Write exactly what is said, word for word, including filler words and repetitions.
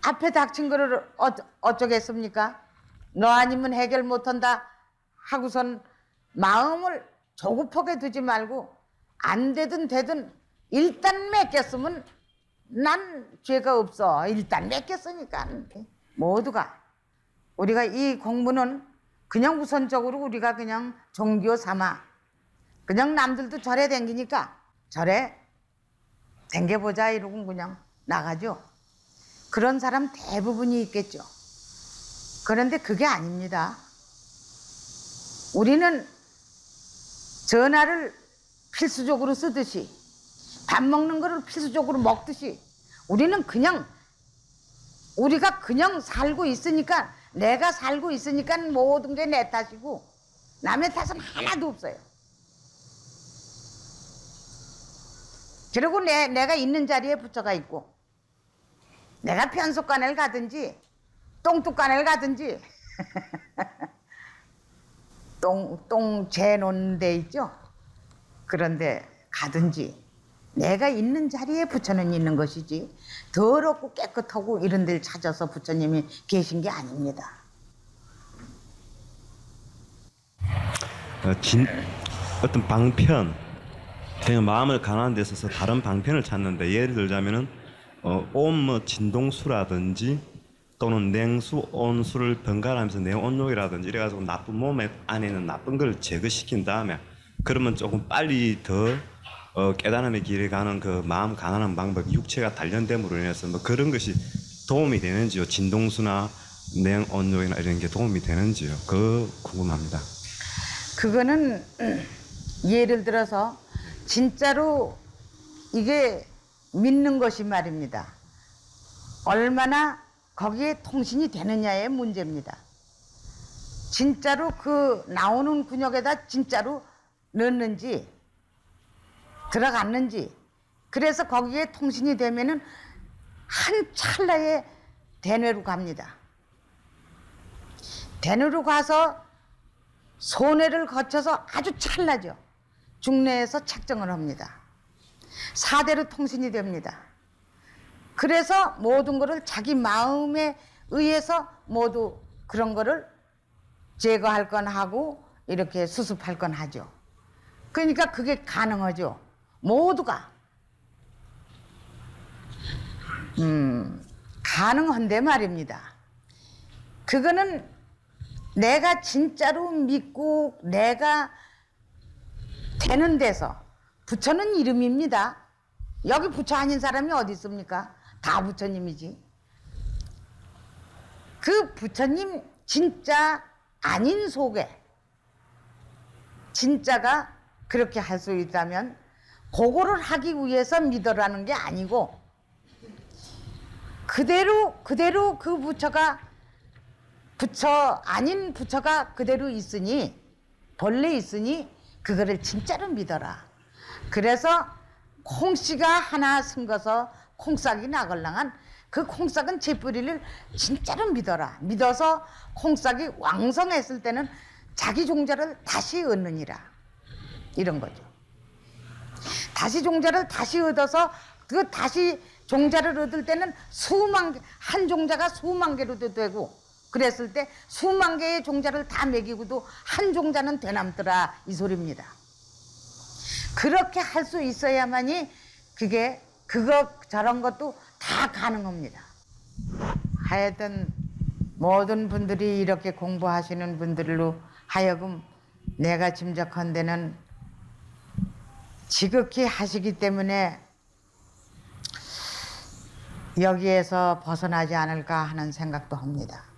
앞에 닥친 거를 어, 어쩌겠습니까? 너 아니면 해결 못한다 하고선 마음을 조급하게 두지 말고 안 되든 되든 일단 맡겼으면 난 죄가 없어. 일단 맡겼으니까 모두가 우리가 이 공부는 그냥 우선적으로 우리가 그냥 종교 삼아 그냥 남들도 절에 댕기니까 절에 댕겨보자 이러고 그냥 나가죠. 그런 사람 대부분이 있겠죠. 그런데 그게 아닙니다. 우리는 전화를 필수적으로 쓰듯이 밥 먹는 거를 필수적으로 먹듯이 우리는 그냥 우리가 그냥 살고 있으니까 내가 살고 있으니까 모든 게 내 탓이고 남의 탓은 하나도 없어요. 그리고 내, 내가 있는 자리에 부처가 있고 내가 편속간을 가든지 똥뚝간을 가든지 똥, 똥 재놓는 데 있죠. 그런데 가든지 내가 있는 자리에 부처는 있는 것이지 더럽고 깨끗하고 이런 데를 찾아서 부처님이 계신 게 아닙니다. 어, 진, 어떤 방편, 그냥 마음을 가난한 데 있어서 다른 방편을 찾는데 예를 들자면은 어, 온뭐 진동수라든지 또는 냉수, 온수를 번갈아가면서 내온욕이라든지 이래가지고 나쁜 몸에 안에 있는 나쁜 걸 제거시킨 다음에 그러면 조금 빨리 더 어, 깨달음의 길에 가는 그 마음 가난한 방법, 육체가 단련됨으로 인해서 뭐 그런 것이 도움이 되는지요? 진동수나 냉온욕이나 이런 게 도움이 되는지요? 그거 궁금합니다. 그거는 예를 들어서 진짜로 이게 믿는 것이 말입니다. 얼마나 거기에 통신이 되느냐의 문제입니다. 진짜로 그 나오는 근육에다 진짜로 넣는지 들어갔는지 그래서 거기에 통신이 되면은 한 찰나에 대뇌로 갑니다. 대뇌로 가서 소뇌를 거쳐서 아주 찰나죠. 중뇌에서 책정을 합니다. 사대로 통신이 됩니다. 그래서 모든 것을 자기 마음에 의해서 모두 그런 거를 제거할 건 하고 이렇게 수습할 건 하죠. 그러니까 그게 가능하죠. 모두가 음, 가능한데 말입니다. 그거는 내가 진짜로 믿고 내가 되는 데서 부처는 이름입니다. 여기 부처 아닌 사람이 어디 있습니까? 다 부처님이지. 그 부처님 진짜 아닌 속에 진짜가 그렇게 할 수 있다면 그거를 하기 위해서 믿으라는 게 아니고 그대로 그대로 그 부처가 부처 아닌 부처가 그대로 있으니 본래 있으니 그거를 진짜로 믿어라. 그래서 콩씨가 하나 숨겨서 콩싹이 나걸랑한 그 콩싹은 제 뿌리를 진짜로 믿어라. 믿어서 콩싹이 왕성했을 때는 자기 종자를 다시 얻느니라. 이런 거죠. 다시 종자를 다시 얻어서 그 다시 종자를 얻을 때는 수만 개, 한 종자가 수만 개로도 되고 그랬을 때 수만 개의 종자를 다 먹이고도 한 종자는 되남더라 이 소리입니다. 그렇게 할 수 있어야만이 그게 그거 저런 것도 다 가능합니다. 하여튼 모든 분들이 이렇게 공부하시는 분들로 하여금 내가 짐작한 데는 지극히 하시기 때문에 여기에서 벗어나지 않을까 하는 생각도 합니다.